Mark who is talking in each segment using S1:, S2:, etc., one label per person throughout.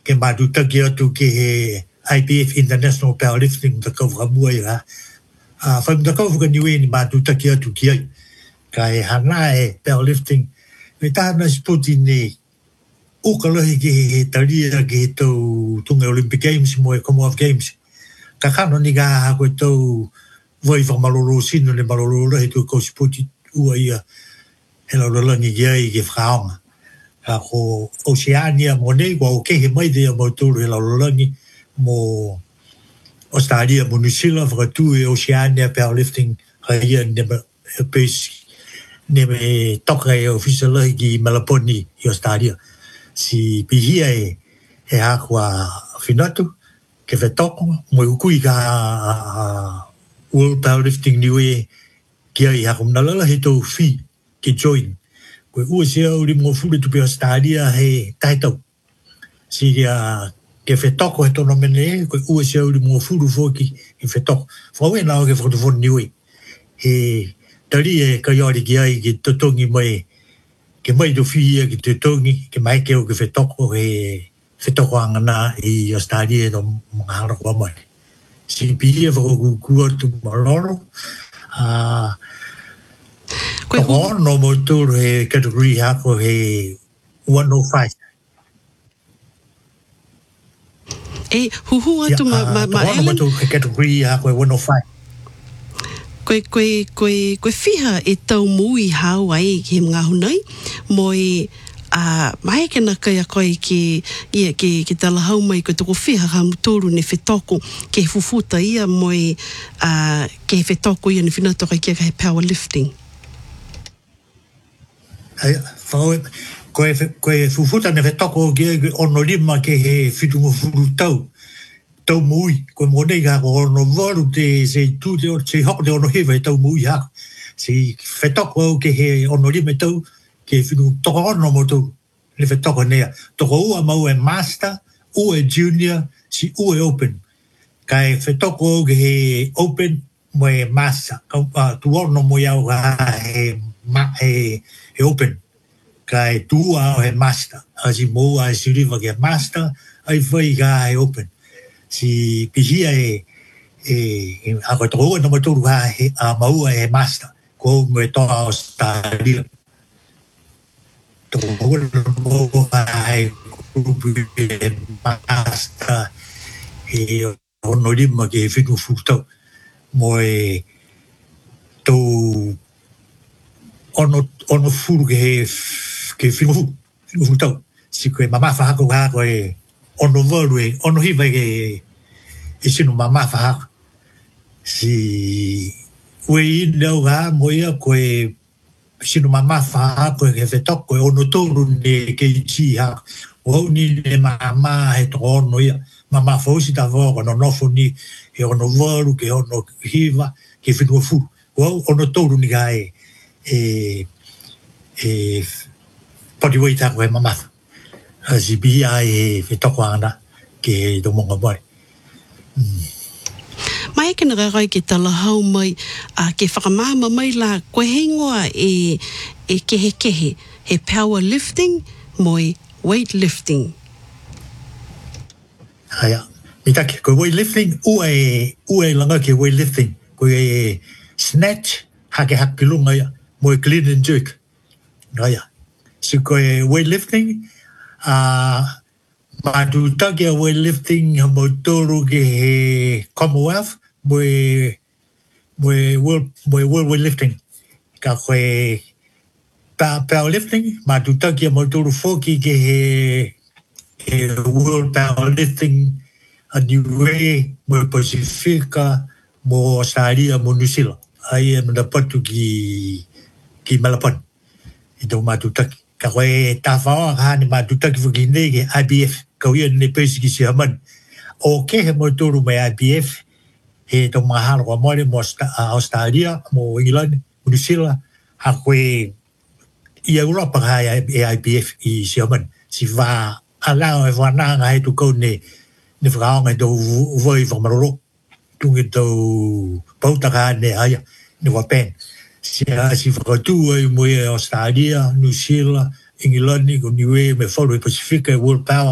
S1: ke matutaki atu ke he IPF International Powerlifting takau mua ia whai takau whaka niwe ni matutaki atu ki ai ka e hana e powerlifting me tāna sporti ne ukalohi ke he taria ke he tau tunga Olympic Games mo e Commonwealth Games ka kano ni ka koe tau voi whamalolo sino le malolo he tu ko sporti ua ia he laulangi ki ai ke whakaonga ka ko Oceania mo nei wa o ke he mai dea mo tūru he laulangi mo Australia mo New Zealand whakatū e Oceania powerlifting haia nema he pesi nema e toka e official ki Malaponi i Australia si pihia e hakua whinatu ke whetoko mo ukui ka World Powerlifting niwe ki ai hakum nalala he tau whi ke join koe ua se au li mo fule tupi Australia he taitau si ke whetoko he tono mene koe ua se au li mo fulu fōki i whetoko whaue nao ke whakatufon niwe he tari e kaiori ki ai ke totongi mai ke mai do fia ki totongi ke mai ke o ke whetoko he whetoko angana i Australia no mga hara kua mai si pihia whakakukua tu maloro Ko no mo tūru he category hako he 105.
S2: E huhu atu ma
S1: Ellen? Ko no mo he category hako he 105.
S2: Koe whiha e tau mui hau ai ki mga hunai mo e mai kena kai a koe ke tala hau mai koe toko whiha ka mutoro ne whetoko ke fufuta ia mo e ke whetoko ia ne whinatoka kia ka he powerlifting.
S1: Koe fufuta ne whetoko ki ono lima ke he whitungo furu tau mui. Koe monei ka ko ono waru te se tu te hoko te ono hewa he tau mui hako. Si whetoko au ke he ono lima tau ke whitungo toko ono mo tau ne whetoko nea. Toko ua mau e master, ua e junior, si ua e open. Kai whetoko au ke he open mo e master. Tu ono mo iau ka he open. Kai tua he master. Asi mo ai siriva ke master, ai whai ka he open. Si pihia ako toko no maturu ha a maua e master. Ko me toa Australia. Toko no ha grupo e master e ono lima ke whinu futau. Mo e tau ono furu ke whinu futau. Si koe mama whahako ha koe ono waru e ono hiwa ke sinu mama whahako. Si ue inau ha mo ia koe sinu mama whahako ke whetoko e ono tōru ne ke iti hako. O ni ne mama he toko ono ia. Mama whausi ta whaka no nofo ni he ono waru ke ono hiwa ke whinu furu. O ono tōru ni ka pariwai tako e mama. Si bia e whetoko ana ke do monga mai.
S2: Mai kena rai ke tala hau mai ke whakamama mai la koe hengoa e kehe he powerlifting moi weightlifting.
S1: Haya, mitake koe weightlifting ue langa ke weightlifting koe snatch hake hakilunga ia moi clean and jerk. Haya, si koe weightlifting matutaki a weightlifting mo toro ke he Commonwealth moi world weightlifting ka koe powerlifting matutaki a mo toro foki ke he world powerlifting a niwe mo Pacifica mo Australia mo New Zealand ai mandapatu ki Malapon ito matutaki ka koe tawhaoa ka ni matutaki fuki nei ke IBF kau ia ne pesi ki si haman o ke he mo toro mai IBF he to mahalo wa mole mo Australia mo England mo New Zealand ha koe i Europa ka IBF i si haman si va alao e whananga he tu kau ne whakaonga do voi whamaroro tungi tau pautaka ne aia ne wapen si whakatu ai mo e Australia, New Zealand, England, ko niwe me whalu e Pacifica, World Power,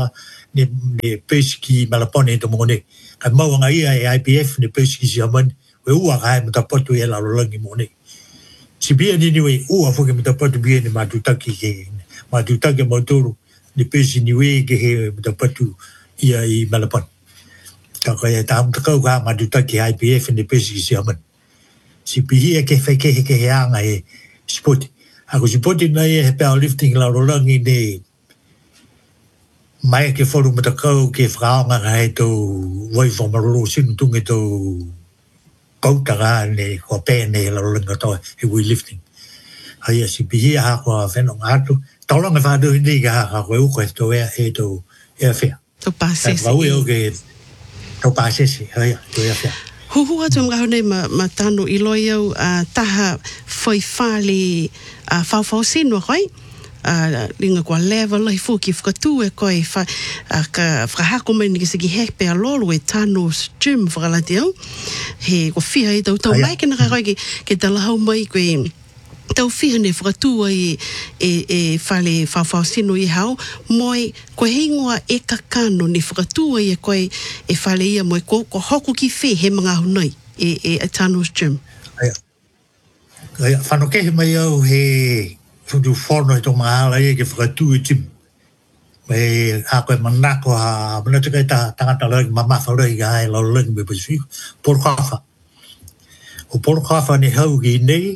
S1: ni pesiki malapone to mone ka mau nga ia IPF ni pesiki si aman we ua ka mata potu ia la longi mone si bia ni we ua fo ke mata potu bia ni matutaki ke matutaki motoru ni pesi ni we ke he mata potu ia I malapone ka ka ta am ka ka matutaki IPF ni pesiki si aman si bia ke fe ke anga e sport ako sport na e powerlifting la longi ni mai ke foru mata kau ke whaanga hai tō wai whamaroro sinu tunge tō kautara ne kua pēne la rolinga tō he weightlifting. Hai a si pihi a kua whenua ngātu. Tauranga whādu hindi ka haka koe uko tō ea he tō ea whea.
S2: Tō pāsesi.
S1: Wau e o ke tō pāsesi. Hai a tō ea whea.
S2: Huhu atu mga hone ma tano I loi au taha whai whāle whau sinu koe. Linga kua level lai fuki whakatū e koe ka whakahako mai ni ki siki hepe a lolo e tano gym whakalati au he kua whiha I tau mai kena ka koe ke talahau mai koe tau whiha ne whakatū e whale whawhau sino I hao moi koe hingoa e kakano ni whakatū e koe e whale ia moi ko hoku ki whi he mga hunai e tano gym
S1: whanokehe mai au he tu forno to mahala e ke whakatū e tim. Me a koe manako ha manataka e tangata lai mamafa lai ka hai lau lai me pasi porkafa. O porkafa ni hau ki nei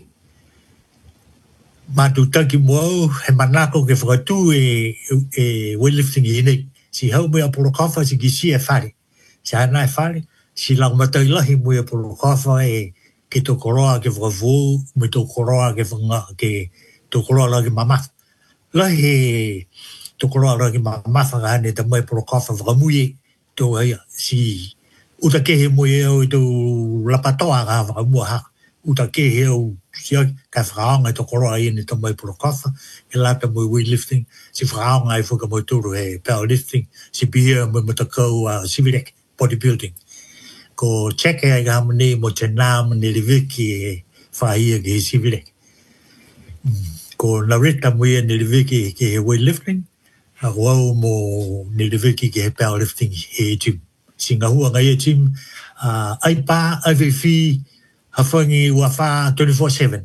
S1: matu taki muau he manako ke whakatū e weightlifting I nei. Si hau mea porkafa si ki si e whare. Si hana e whare. Si lau matai lahi mea porkafa e ke to koroa ke whakavū me to koroa ke whanga ke to koroa lagi mamafa. Lahi to koroa lagi mamafa ka hane ta mai porokafa whakamui to haia si uta kehe mui au I to lapatoa ka whakamua haka. Uta kehe au sia ka whakaonga to koroa I ne ta mai porokafa e lata mui weightlifting si whakaonga I whakamui turu he powerlifting si pia mui matakau civilek bodybuilding. Ko cheke ai ka hamane mo tena mani liviki e whaia ke civilek. Ko narita mui ni liviki ke he weightlifting, a wau mo ni liviki ke he powerlifting he gym. Singahua ngai e gym, ai pa, ai whiwhi, hawhangi ua wha 24/7.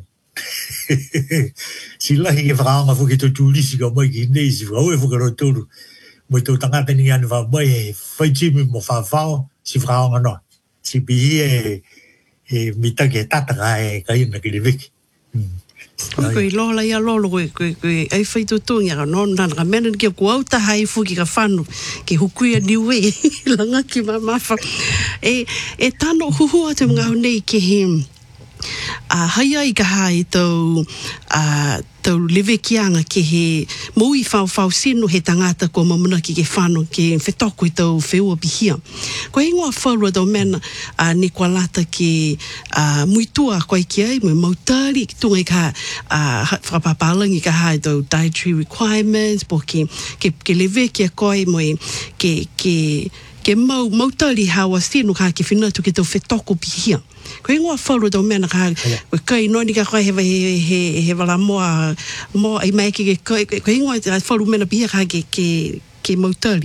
S1: Si lahi ke whakaonga whuki tō tūrisi ka mai ki nei, si whakau e whakarotoru. Moi tō tangata ni anu wha mai he whai gym mo whawhao, si whakaonga noa. Si pihi e mitake e tataka e ka ina ki liviki.
S2: Koe lola ia lolo koe ai whai tutungi a non nana ka mena ki a kuauta hai fuki ka whanu ke hukuia niwe langa ki mamafa e tano huhua te mga honei ke he hai ai ka hai tau lewe kianga ke he mui whau sino he tangata ko mamuna ki ke whanu ke whetoko I tau wheua pihia. Ko ingoa whaurua tau mena ni kua lata ke muitua koe ki ai, mui mautari ki tunga I ka whakapapalangi ka hai tau dietary requirements po ke lewe kia koe mui ke mautari hawa sino ka ke whinatu ke tau whetoko pihia. Ko ingoa whaurua tau mena ka koe kai noni ka koe he wala moa ai mai ke koe ingoa whaurua mena pihia ka ke mautari.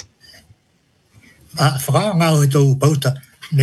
S1: Whakaonga o tau pauta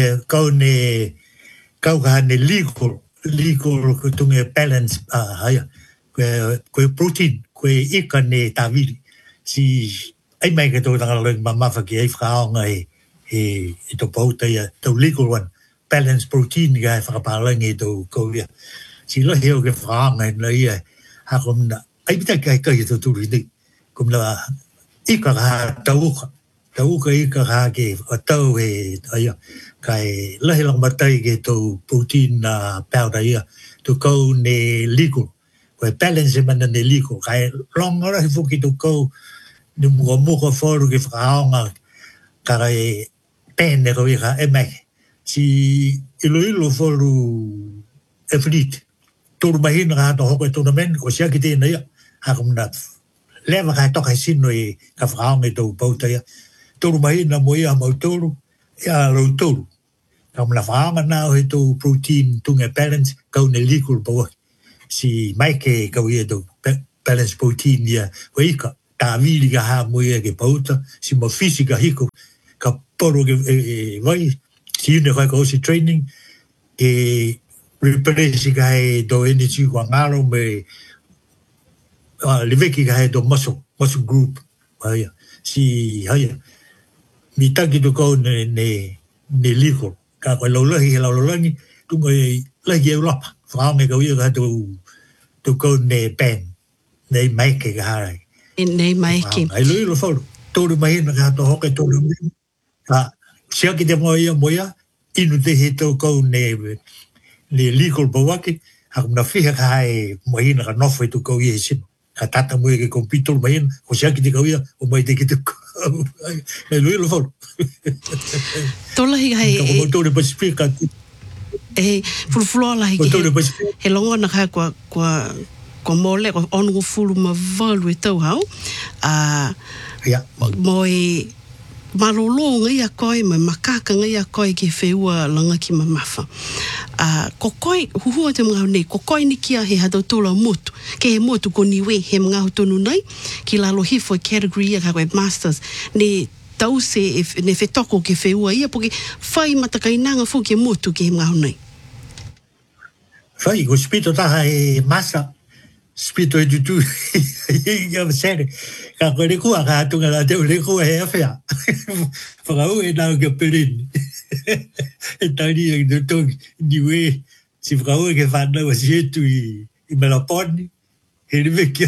S1: kau ka ne legal kutunga balance haia koe protein koe ika ne tawiri si ai mai ke tau tangala loing mamafa ki ai whakaonga e tau pauta ia tau legal one balance protein ka e whakapalangi tau kauria si lahi au ke whakaonga na ia hakomna ai pita kai tau turu nei kumna ika ka tauka ika ka ke atau aia kai lahi lang matai ke tau protein powder ia tu kau ne legal koe balance mana ne legal kai longa rahi fuki tu kau ni muka wharu ke whakaonga kai pēne kau ika mai si ilo wharu athlete turu mahina ka hata hoko e tournament ko siaki tēna ia hakamna lewa kai toka sino e ka whakaonga I tau pauta ia turu mahina mo ia mautoru ia rautoru kamna whaanga nao he tau protein tunga balance kau ne legal bawa si mai ke kau ia tau balance protein ia o ika ta vili ka ha mo e ke pauta si mo fisika hiko ka poro ke vai si ne ka si training e represi ka e do energy kwa ngalo me liveki ka e do muscle group ai si ai mi taki to ko ne liko ka ko lo ni tu ngai la ye lo fa me ka wi ka to ko ne pen ne mai ke ka ai
S2: nei mai ke
S1: ai lo fo to mai na ka to ho ke to ka sia ki te moia inu te he to ko ne legal bawaki ha na fiha ka ai moi na no foi to ko ye sim ka tata mo ke computer mai ko sia ki te ka wi o mai te ki te ai lo fo
S2: to la hi ai
S1: ko to le pasifika
S2: e fulu la hi he longa na ka ko mole ko onu fulu ma valu e tau hau
S1: ya
S2: moi malolo ngai a koi mai makaka ngai a koi ke feua langa ki mamafa ko koi huhua te mga nei ko koi ni kia he hado tula motu ke he motu ko niwe he mga hutonu nei ki lalo hifo category a ka koe masters ne tau se ne fetoko ke feua ia poke fai matakainanga fu ke motu ke he mga nei
S1: fai ko spito taha e masa spito e tutu ia sere ka ko le kua ka tunga la te le kua he afea para o e na ke perin e tani e de to niwe si para o ke fa na si tu I me la poni e le vecchio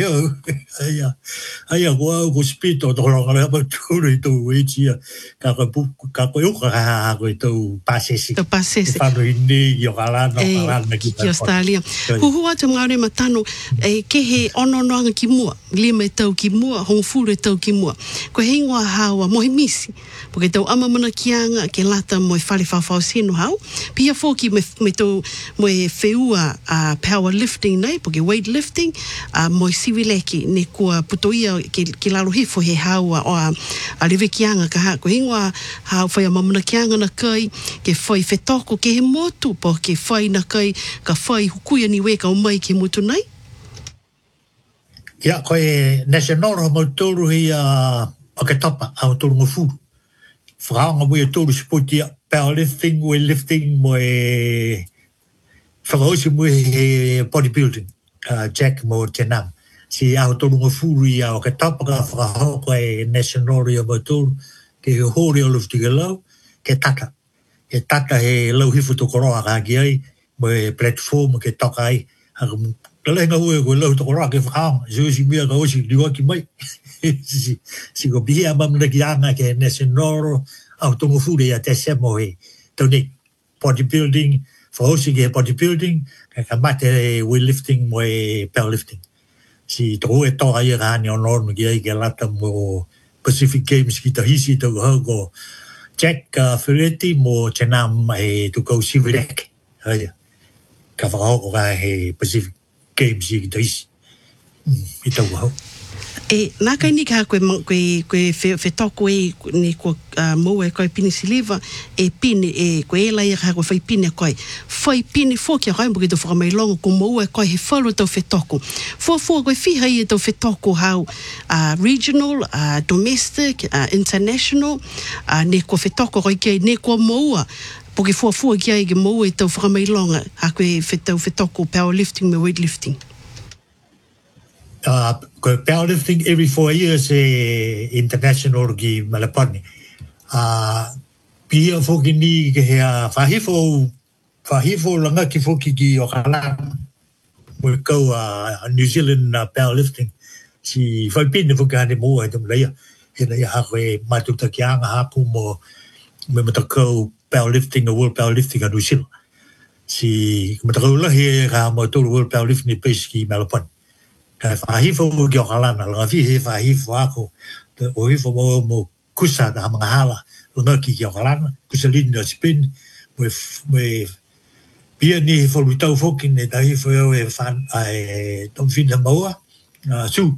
S1: ai ko spito to lo la pa tu le to we chia ka ko yo ka ko to pasesi fa no ni yo kala no kala na ki
S2: ki Australia huhua te ngare matano e ke he ono noanga ki mua lima tau ki mua hong furu tau ki mua ko he ngwa hawa mo he misi porque tau ama mana kianga ke lata mo fale fa sino hau pia foki me to mo feua powerlifting nei porque weightlifting mo sivileki ne kua putoia ke lalo hifo he hawa o a lewe kianga ka ha ko hingwa hau whai a mamuna kianga na kai ke whai whetoko ke he motu po ke whai na kai ka whai hukuia ni weka o mai ke motu nei
S1: ia koe national mo toru hi a ke tapa a toru mo fu whakaanga mo e toru spoti powerlifting weightlifting mo e whakaosi mo e bodybuilding Jack mo tenam si au tolu mo furi au ke tapa ka whakahau koe national mo toru ke hori o lufti ke lau ke tata he lau hifu to koroa ka ki ai mo e platform ke toka ai ka lehenga ue koe lau to koroa ke whakahau si mia ka osi liwa ki mai si ko bihi amamna ki anga ke national au tongo furi a te semo he toni bodybuilding whaosi ke bodybuilding ka mate weightlifting mo e powerlifting si tō e tō ai rāni o nōnu ki ai ke lata mo Pacific Games ki tahisi tō hau ko Jack Ferretti mo tenam e tō kau Sivirek ka whakahoko ka he Pacific Games ki tahisi I tō hau
S2: e nā kai ni ka koe whetoko e ne ko mo e koe pini siliva e pini e koe e lai ka koe whai pini koe whai pini fōki a kai mo ke tō whakamai longa ko mo e koe he whalu tō whetoko fua koe whiha I tō whetoko hau regional, domestic, international ne ko whetoko koe kia ne ko moua po ke fua kia I ke mo e tō whakamai longa a koe whetoko powerlifting me weightlifting
S1: powerlifting every 4 years international ki Malapani. Pia foki ni ke hea whahifo langa ki foki ki Okalana. Mo kau New Zealand powerlifting. Si whaipine foki hane mua e tam leia. He leia hakoe matuta ki anga hapu mo me matakau powerlifting, world powerlifting a New Zealand. Si matakau lahi ka mo tolu world powerlifting ni pesi ki Malapani. Ka whahifo mo ki Okalana, langa fi he whahifo ako, o hifo mo kusa na mga hala, langa ki Okalana, kusa lini na spin, mo pia ni hifo lutau fokin, ne ta hifo eo e whan, tom fina maua, su,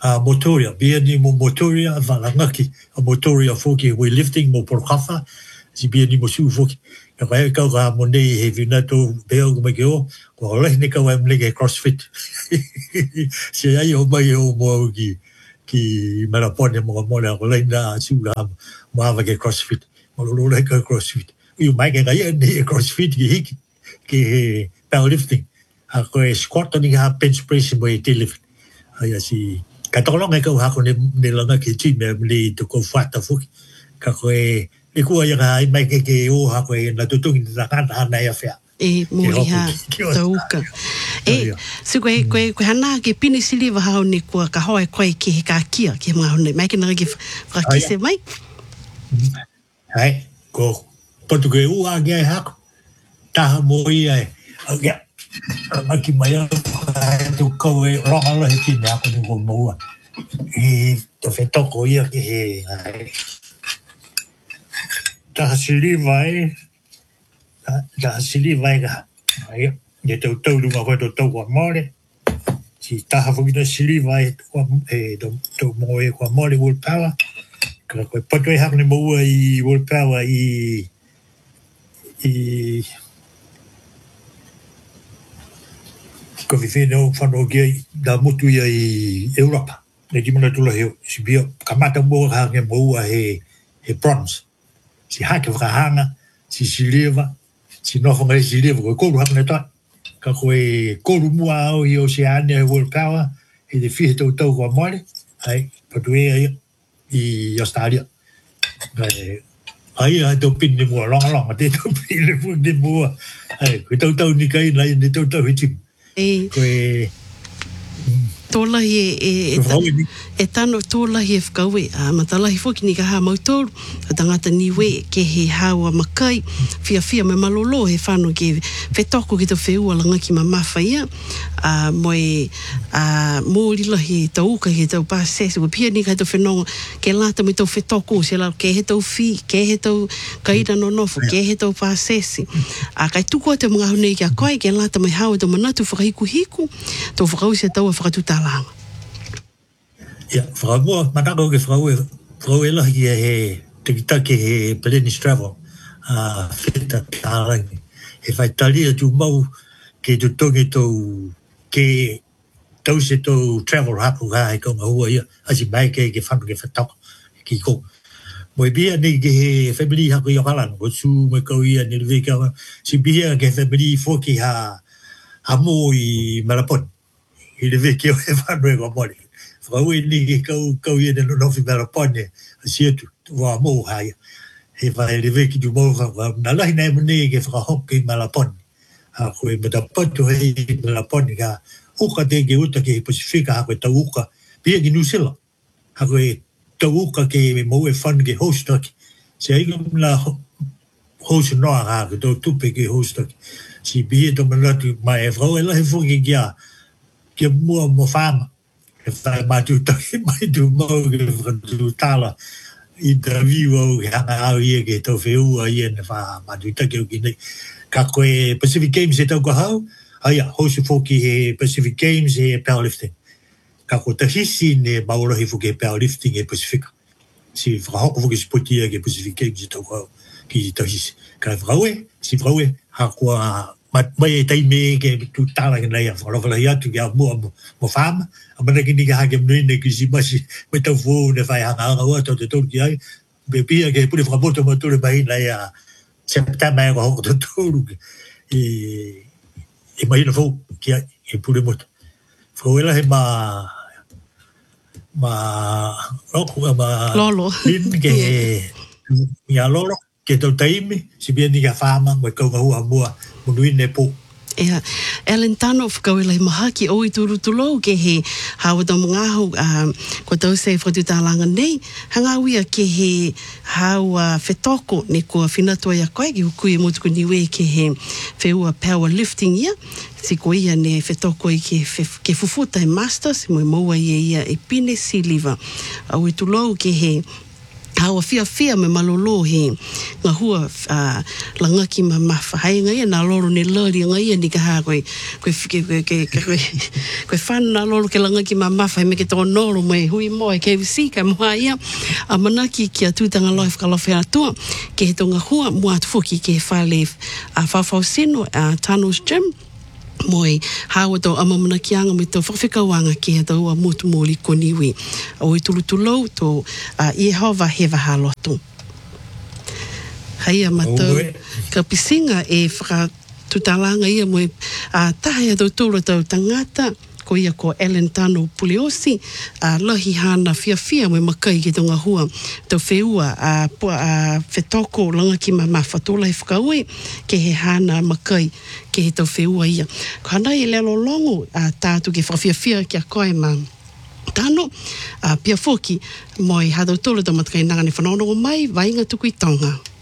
S1: motoria, pia ni mo motoria, langa ki, motoria foki weightlifting mo porkafa, si bia ni mo su foki ka ka ka mo nei he vina to beo ko me ko ko le ni ka wa me ke CrossFit si ai o mai o mo ki Malapone mo le ko le na su ga mo ava ke CrossFit mo lo le ka CrossFit you mai ke ga ni CrossFit ki powerlifting a ko squat ni ha bench press mo te lift ai si ka tolong ka ha ko ne langa ke chi me le to ko fata foki ka ko e ku ia ai mai ke o ha ko na tu ni na ka na ia fa
S2: e mori ha tauka e se koe hana ke pini siliva hao ni kua ka hoe koe ke he ka kia ke mga hone mai ke nara ke whakise mai
S1: ai ko potu ke ua ke ai hako taha moi ai aki mai tu kau e ronga lo he pini ako ni ko moua e to whetoko ia ke he taha siliva e taha siliva e ka ai ye tau runga koe tau kua mole si taha whakita siliva e tau moe kua mole World Power ka koe pato e hako ni moua i World Power i ko whiwhene o whanau kia da mutu ia i Europa. Ne ki mana tula heo. Si bia kamata mua hanga moua he bronze. Si hake whakahanga, si siliva, si nofonga he siliva, koe koru hanga ne tai. Ka koe koru mua au i Oceania he World Power, he te whihe tau kua moale, ai, patu ia i Australia. Ai tau pini mua longa, te tau pini mua. Ai, koe tau ni kai nai, ne tau he timu. Koe
S2: tōlahi e tano tōlahi e whakaue a matalahi whoki ni ka ha mautoru a tangata niwe ke he hawa makai fia me malolo he whano ke whetoko ki to wheua langa ki ma mawhaia moe mōrilahi tauka he tau pāsese ko pia ni ka to whenonga ke lata me tau whetoko se lau ke he tau whi ke he tau kaira no nofo ke he tau pāsese a kai tuko te mga hone ki a koe ke lata mai hawa tau manatu whakahiku tau whakau se tau a whakatuta langa.
S1: Ia, whakamoa, manako ke whakau e lahi he tikitake he Blennish Travel, whita tārangi. He whaitalia tu mau ke tu tongi tau, ke tau se tau travel hapu ha he konga hua ia, asi mai ke whanu ke whatako, ki ko. Moe bia ni ke he family haku i Okalan, ko su me kau ia ni lewe kawa, si bia ke family foki ha mo i Malapone. I lewe ke o he whanu e kwa mori. Whakaue ni ke kau ia no nofi Malapone, a siatu, wā mō haia. He whae lewe ki tu mō whakau, na lahi nei mune ke whakahop ki Malapone. A koe matapatu hei Malapone ka uka te ke uta ke Pasifika ha koe tau uka, pia ki New Zealand. Ha koe tau uka ke mō e whanu ke hostaki. Se aika mna host noa ha ke tau tupe ke hostaki. Si pia to manatu mai e whakau e lahi whuki kia mua mo whama. E whae mātu taki mai tu mau ke whakatu tāla interview au ke hanga au ia ke tau wheua ia ne wha mātu taki au ki nei. Ka koe Pacific Games e tau ka hau, aia, hosi whoki he Pacific Games e powerlifting. Ka koe tahisi ne maurahi whoki he powerlifting e Pacifica. Si whakahoko whoki sportia ke Pacific Games e tau ka hau ki tahisi. Ka whakaue, si whakaue, ha kua mai e taime ke tu tāla ke nei a whakalawhalahi atu ke a mua mo whama. A mana ki ni ka hake mnuine ki si masi me tau whou ne whai hanga anga ua tau te tau ki ai. Me pia ke pune whakamoto mature mai nei a septama e ka hoko tau tauru ke. E mai na whou ki ai, e pune moto. Whakauela he
S2: Lolo.
S1: Lin ke mia lolo ke tau taime, si bia ni ka whama mo e kaunga hua mua munuine po.
S2: Ea, Ellen Tano whakauela i maha ki oi turu tulou ke he hawa tau mngaho ko tau se whatutālanga nei, hangawia ke he hawa whetoko ne kua whinatua ia koe ki hukui motuku niwe ke he wheua powerlifting ia, si ko ia ne whetoko i ke fufuta e masters, mo maua ia e pine siliva. Au e tulou ke he hawa fia me malolo he ngā hua langa ki mamafa. Hei ngai nā loro ni lori ngai ni ka haa koe whanu nā loro ke langa ki mamafa he me ke tō noro me hui moe ke visika moa ia a manaki ki a tūtanga life ka lofe atua ke he tō ngā hua mua atu fuki ke he whale whawhau seno Tunnels Gym moi hawa tō amamana ki anga me tō whawhikawanga ki he tō ua motu mōli koniwi. O i tulutulau tō Yehova he wahaloto. Hei a matau ka pisinga e whakatutalanga ia moi tahe a tō tōra tau tangata ko ia ko Ellen Tano Puliosi lahi hana fia mo makai ki tonga hua to feua fetoko langa ki mama fatola e whakaue ke he hana makai ke he to feua ia ko hana i lelo longo tātu ke whawhiawhia ki a koe ma tano pia foki mo i hado tolo to matkai nanga ni whanaono mai vainga tuku i tonga.